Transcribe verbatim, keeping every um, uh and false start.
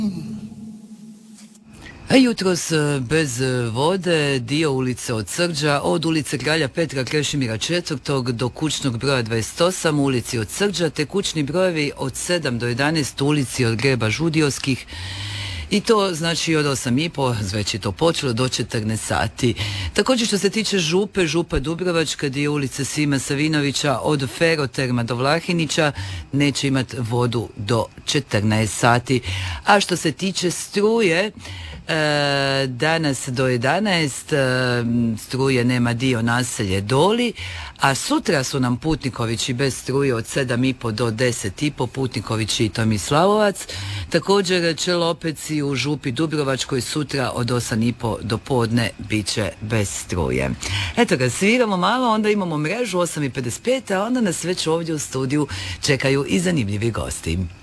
A jutros bez vode, dio ulice od Srđa, od ulice Kralja Petra Krešimira četvrtog do kućnog broja dvadeset osam u ulici od Srđa, te kućni brojevi od sedam do jedanaest u ulici od Greba Žudijovskih. I to znači od osam i po, već je to počelo, do četrnaest sati. Također što se tiče Župe, Župa Dubrovačka, dio ulice Sima Savinovića od Feroterma do Vlahinića, neće imati vodu do četrnaest sati. A što se tiče struje, E, danas do jedanaest e, struje nema dio naselje Doli, a sutra su nam Putnikovići bez struje od sedam i po do deset i po, Putnikovići i Tomislavovac. Također Čelopeci u Župi Dubrovačkoj sutra od osam i po do podne bit će bez struje. Eto ga, sviramo malo, onda imamo mrežu osam i pedeset pet, a onda nas već ovdje u studiju čekaju i zanimljivi gosti.